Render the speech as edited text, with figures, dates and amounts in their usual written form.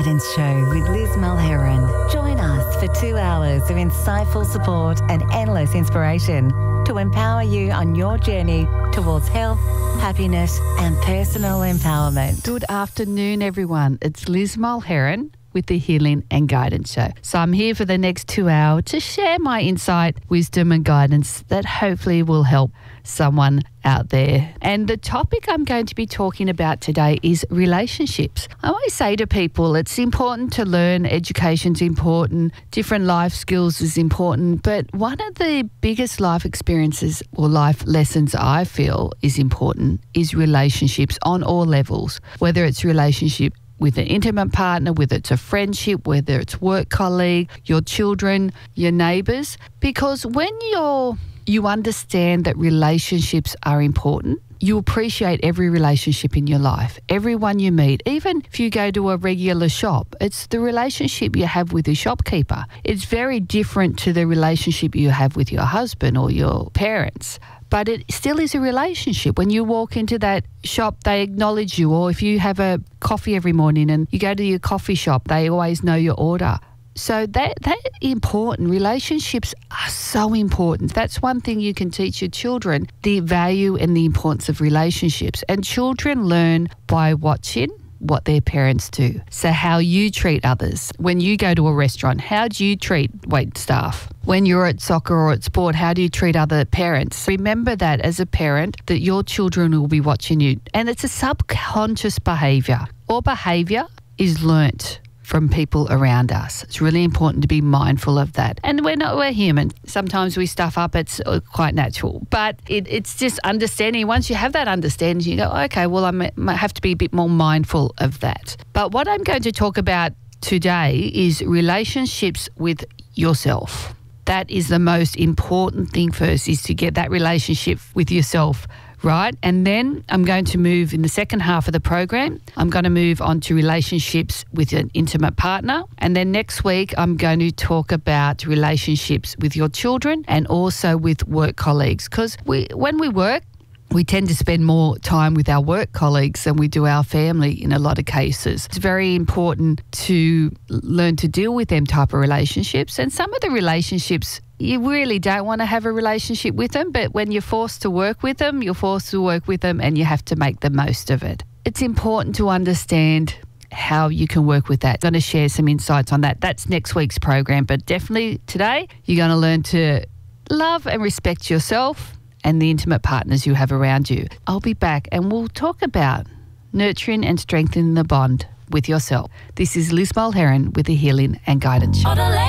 Guidance Show with Liz Mulheron. Join us for 2 hours of insightful support and endless inspiration to empower you on your journey towards health, happiness and personal empowerment. Good afternoon, everyone. It's Liz Mulheron with the Healing and Guidance Show. So I'm here for the next 2 hours to share my insight, wisdom and guidance that hopefully will help someone out there. And the topic I'm going to be talking about today is relationships. I always say to people it's important to learn, education's important, different life skills is important, but one of the biggest life experiences or life lessons I feel is important is relationships on all levels, whether it's relationship with an intimate partner, whether it's a friendship, whether it's work colleague, your children, your neighbours. Because when you understand that relationships are important, you appreciate every relationship in your life, everyone you meet. Even if you go to a regular shop, it's the relationship you have with the shopkeeper. It's very different to the relationship you have with your husband or your parents. But it still is a relationship. When you walk into that shop, they acknowledge you. Or if you have a coffee every morning and you go to your coffee shop, they always know your order. So that important. Relationships are so important. That's one thing you can teach your children, the value and the importance of relationships. And children learn by watching what their parents do. So how you treat others. When you go to a restaurant, how do you treat wait staff? When you're at soccer or at sport, how do you treat other parents? Remember that as a parent, that your children will be watching you. And it's a subconscious behaviour. All behaviour is learnt from people around us. It's really important to be mindful of that. And we're human. Sometimes we stuff up. It's quite natural. But it's just understanding. Once you have that understanding, you go, okay, well, I have to be a bit more mindful of that. But what I'm going to talk about today is relationships with yourself. That is the most important thing first, is to get that relationship with yourself right. And then I'm going to move in the second half of the program. I'm going to move on to relationships with an intimate partner. And then next week, I'm going to talk about relationships with your children and also with work colleagues. Because when we work, we tend to spend more time with our work colleagues than we do our family in a lot of cases. It's very important to learn to deal with them type of relationships. And some of the relationships, you really don't want to have a relationship with them, but when you're forced to work with them, you're forced to work with them and you have to make the most of it. It's important to understand how you can work with that. I'm going to share some insights on that. That's next week's program, but definitely today you're going to learn to love and respect yourself and the intimate partners you have around you. I'll be back and we'll talk about nurturing and strengthening the bond with yourself. This is Liz Mulheron with the Healing and Guidance Show.